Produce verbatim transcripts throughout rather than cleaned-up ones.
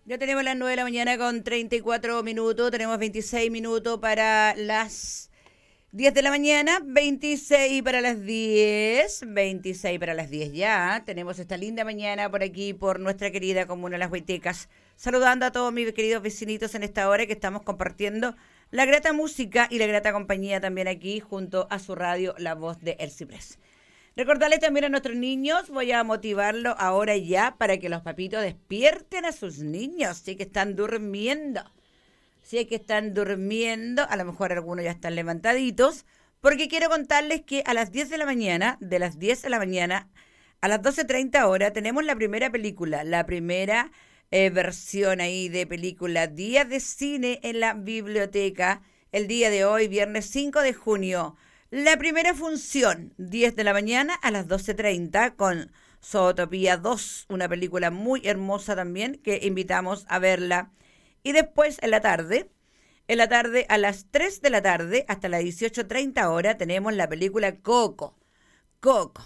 Ya tenemos las nueve de la mañana con treinta y cuatro minutos, tenemos veintiséis minutos para las diez de la mañana, veintiséis para las diez, veintiséis para las diez ya. Tenemos esta linda mañana por aquí, por nuestra querida comuna Las Huaytecas. Saludando a todos mis queridos vecinitos en esta hora que estamos compartiendo la grata música y la grata compañía también aquí junto a su radio La Voz de El Ciprés. Recordarles también a nuestros niños, voy a motivarlo ahora ya para que los papitos despierten a sus niños, sí que están durmiendo. Si es que están durmiendo, a lo mejor algunos ya están levantaditos, porque quiero contarles que a las diez de la mañana, de las diez de la mañana a las doce treinta horas, tenemos la primera película, la primera eh, versión ahí de película Día de Cine en la biblioteca, el día de hoy, viernes cinco de junio. La primera función, diez de la mañana a las doce treinta, con Zootopía dos, una película muy hermosa también, que invitamos a verla. Y después en la tarde, en la tarde a las tres de la tarde hasta las dieciocho treinta horas tenemos la película Coco. Coco,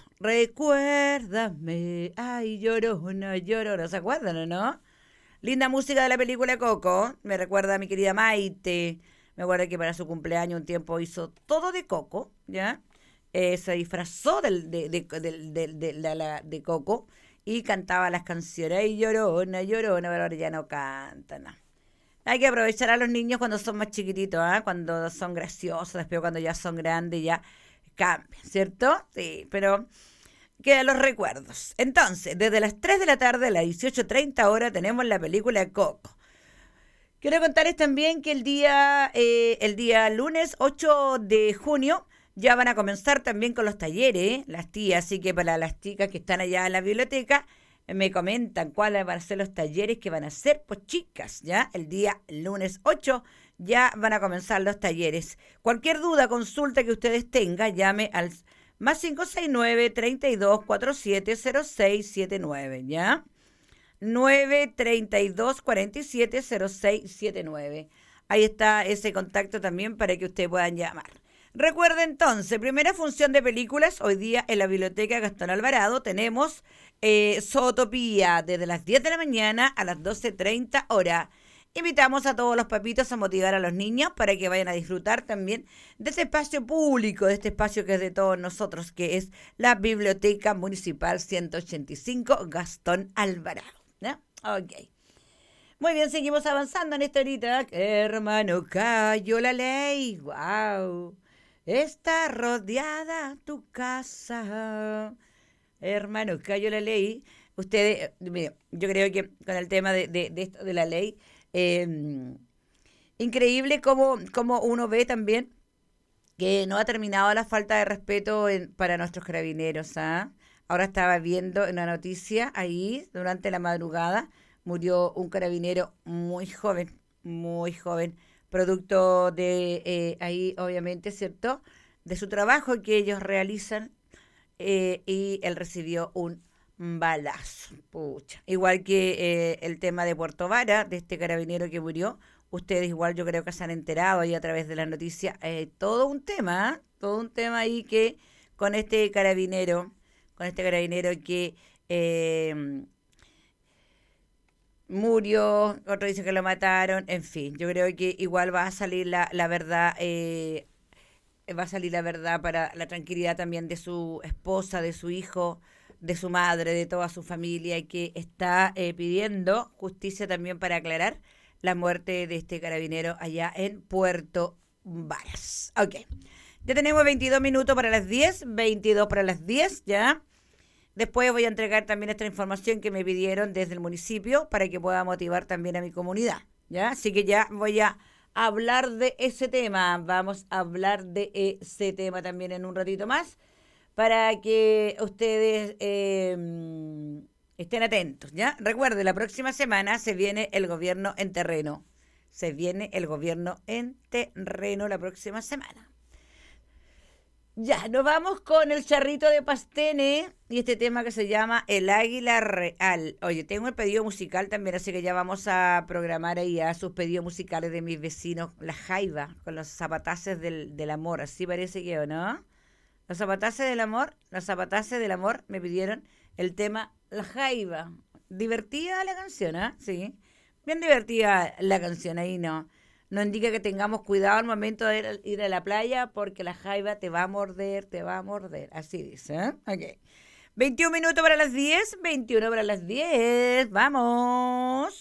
recuérdame, ay llorona, llorona, ¿se acuerdan o no? Linda música de la película Coco, me recuerda a mi querida Maite, me acuerdo que para su cumpleaños un tiempo hizo todo de Coco, ¿ya? Eh, se disfrazó del, de, de, de, de, de, de, la- de Coco y cantaba las canciones, ay llorona, llorona, pero ahora ya no canta, no. Hay que aprovechar a los niños cuando son más chiquititos, ¿ah? Cuando son graciosos, después cuando ya son grandes ya cambian, ¿cierto? Sí, pero quedan los recuerdos. Entonces, desde las tres de la tarde a las dieciocho treinta horas tenemos la película Coco. Quiero contarles también que el día, eh, el día lunes ocho de junio ya van a comenzar también con los talleres, ¿eh? Las tías, así que para las chicas que están allá en la biblioteca, eh, me comentan cuáles van a ser los talleres que van a hacer, pues chicas, ya el día lunes ocho ya van a comenzar los talleres. Cualquier duda, consulta que ustedes tengan, llame al más cinco seis nueve, treinta y dos, cuarenta y siete, cero seis siete nueve, ¿ya? nueve treinta y dos, cuarenta y siete, cero seis siete nueve. Ahí está ese contacto también para que ustedes puedan llamar. Recuerda entonces, primera función de películas, hoy día en la Biblioteca Gastón Alvarado tenemos eh, Zootopía desde las diez de la mañana a las doce treinta horas. Invitamos a todos los papitos a motivar a los niños para que vayan a disfrutar también de este espacio público, de este espacio que es de todos nosotros, que es la Biblioteca Municipal ciento ochenta y cinco Gastón Alvarado. ¿No? Ok. Muy bien, seguimos avanzando en esta horita. Hermano, cayó la ley. Wow. Está rodeada tu casa. Hermano, cayó la ley. Ustedes, eh, mire, yo creo que con el tema de, de, de esto de la ley, eh, increíble cómo, cómo uno ve también que no ha terminado la falta de respeto en- para nuestros carabineros, ¿ah? Ahora estaba viendo en una noticia ahí, durante la madrugada, murió un carabinero muy joven, muy joven, producto de eh, ahí, obviamente, ¿cierto? De su trabajo que ellos realizan eh, y él recibió un balazo. Pucha. Igual que eh, el tema de Puerto Vara, de este carabinero que murió, ustedes igual yo creo que se han enterado ahí a través de las noticias, eh, todo un tema, ¿eh? Todo un tema ahí que con este carabinero, con este carabinero que eh, murió, otro dice que lo mataron, en fin, yo creo que igual va a salir la, la verdad eh, va a salir la verdad para la tranquilidad también de su esposa, de su hijo, de su madre, de toda su familia, y que está eh, pidiendo justicia también para aclarar la muerte de este carabinero allá en Puerto Varas. Ok, ya tenemos veintidós minutos para las diez, veintidós para las diez, ya. Después voy a entregar también esta información que me pidieron desde el municipio para que pueda motivar también a mi comunidad, ¿ya? Así que ya voy a hablar de ese tema. Vamos a hablar de ese tema también en un ratito más para que ustedes eh, estén atentos, ¿ya? Recuerde, la próxima semana se viene el gobierno en terreno. Se viene el gobierno en terreno la próxima semana. Ya, nos vamos con el charrito de Pastene y este tema que se llama El Águila Real. Oye, tengo el pedido musical también, así que ya vamos a programar ahí a sus pedidos musicales de mis vecinos, La Jaiba, con los zapataces del, del amor, así parece que, ¿o no? Los zapataces del amor, los zapataces del amor me pidieron el tema La Jaiba. Divertida la canción, ¿ah? ¿Eh? Sí. Bien divertida la canción ahí, ¿no? Nos indica que tengamos cuidado al momento de ir a, ir a la playa porque la jaiba te va a morder, te va a morder. Así dice, ¿eh? Ok. veintiún minutos para las diez, veintiuno para las diez. Vamos.